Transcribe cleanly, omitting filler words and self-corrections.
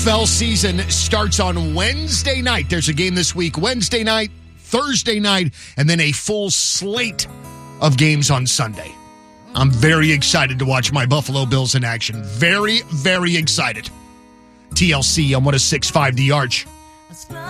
NFL season starts on Wednesday night. There's a game this week, Wednesday night, Thursday night, and then a full slate of games on Sunday. I'm very excited to watch my Buffalo Bills in action. Very, very excited. TLC on 106.5 The Arch.